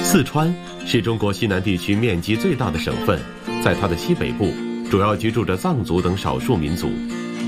四川是中国西南地区面积最大的省份，在它的西北部，主要居住着藏族等少数民族。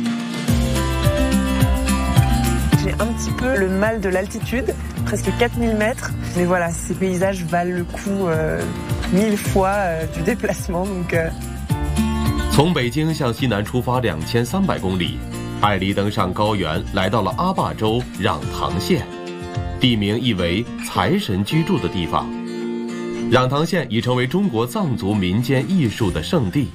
J'ai un petit peu le mal de l'altitude, presque 4000 mètres. Mais voilà, ces paysages valent le coup 1000 fois du déplacement. Donc, 从北京向西南出发2300公里，艾黎登上高原，来到了阿坝州壤塘县，地名意为财神居住的地方。壤塘县已成为中国藏族民间艺术的圣地。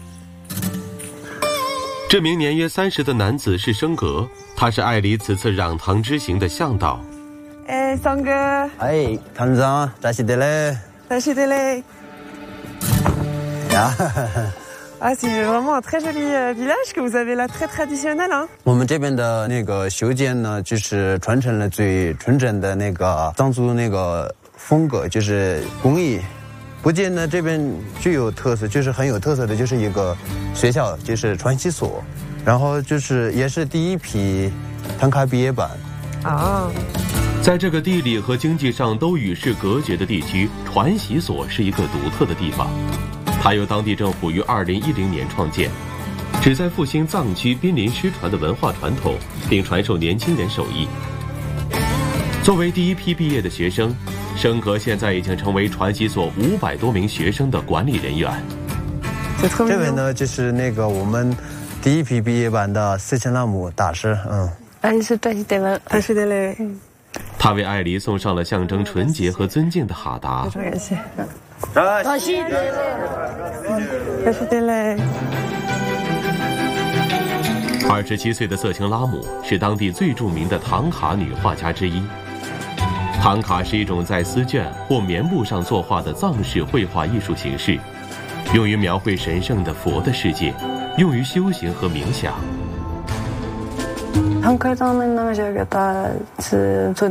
这名年约30的男子是生格，他是艾黎此次壤塘之行的向导。 哎，桑哥。 哎，团长，大西德嘞。 大西德嘞。 呀。 Ah, c'est vraiment un très joli village que vous avez là, très traditionnel, hein. 我们这边的那个修建呢，就是传承了最纯正的那个藏族那个风格，就是工艺。不仅呢这边具有特色，就是很有特色的，就是一个学校，就是传习所，然后就是也是第一批唐卡毕业班。 啊， 在这个地理和经济上都与世隔绝的地区，传习所是一个独特的地方。它由当地政府于2010年创建，旨在复兴藏区濒临失传的文化传统，并传授年轻人手艺。作为第一批毕业的学生，生格现在已经成为传习所500多名学生的管理人员。 这位呢，就是那个我们第一批毕业班的斯琴拉姆大师。 他为艾黎送上了象征纯洁和尊敬的哈达。27岁的色情拉姆是当地最著名的唐卡女画家之一。唐卡是一种在丝绢或棉布上作画的藏式绘画艺术形式，用于描绘神圣的佛的世界，用于修行和冥想。